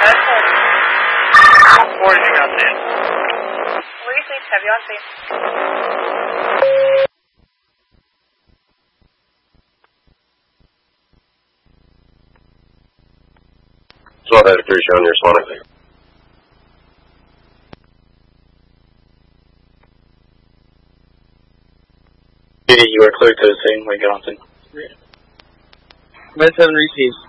Forwarding on scene. Received, have you on scene? SWAT out of 3 showing your sonic. You are clear to the scene. We got on scene. Med 7 received.